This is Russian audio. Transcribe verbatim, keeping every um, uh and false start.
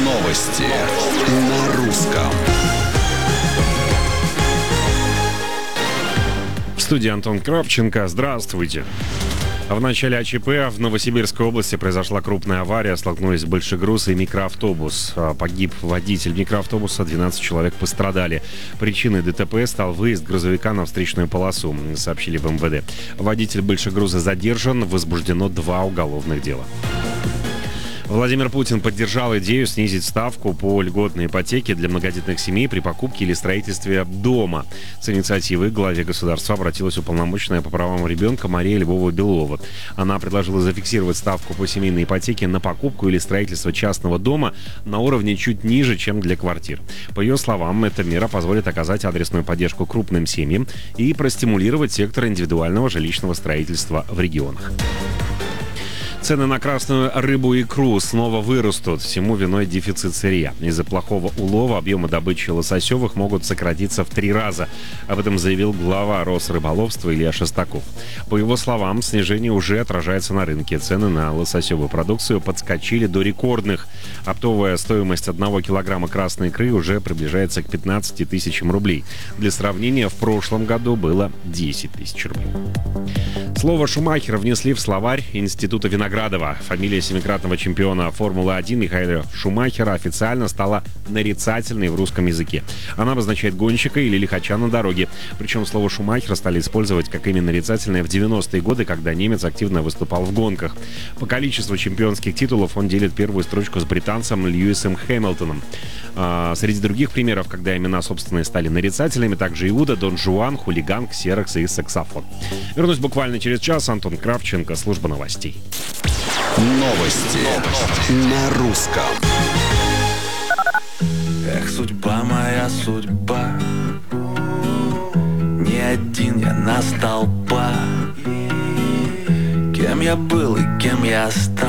Новости на русском. В студии Антон Кравченко. Здравствуйте. В начале АЧП в Новосибирской области произошла крупная авария. Столкнулись большегруз и микроавтобус. Погиб водитель микроавтобуса, двенадцать человек пострадали. Причиной ДТП стал выезд грузовика на встречную полосу, сообщили в МВД. Водитель большегруза задержан, возбуждено два уголовных дела. Владимир Путин поддержал идею снизить ставку по льготной ипотеке для многодетных семей при покупке или строительстве дома. С инициативой к главе государства обратилась уполномоченная по правам ребенка Мария Львова-Белова. Она предложила зафиксировать ставку по семейной ипотеке на покупку или строительство частного дома на уровне чуть ниже, чем для квартир. По ее словам, эта мера позволит оказать адресную поддержку крупным семьям и простимулировать сектор индивидуального жилищного строительства в регионах. Цены на красную рыбу и икру снова вырастут. Всему виной дефицит сырья. Из-за плохого улова объемы добычи лососевых могут сократиться в три раза. Об этом заявил глава Росрыболовства Илья Шестаков. По его словам, снижение уже отражается на рынке. Цены на лососевую продукцию подскочили до рекордных. Оптовая стоимость одного килограмма красной икры уже приближается к пятнадцати тысячам рублей. Для сравнения, в прошлом году было десять тысяч рублей. Слово «Шумахер» внесли в словарь Института Виноградова. Фамилия семикратного чемпиона Формулы-один Михаэля Шумахера официально стала нарицательной в русском языке. Она обозначает гонщика или лихача на дороге. Причем слово «Шумахер» стали использовать как имя нарицательное в девяностые годы, когда немец активно выступал в гонках. По количеству чемпионских титулов он делит первую строчку с британцем Льюисом Хэмилтоном. А, среди других примеров, когда имена собственные стали нарицательными, также Иуда, Дон Жуан, Хулиган, Ксерокс и Саксофон. Вернусь буквально через час. Антон Кравченко, служба новостей. Новости, Новости. на русском. Эх, судьба моя, судьба. Не один я на столбах. Кем я был и кем я стал.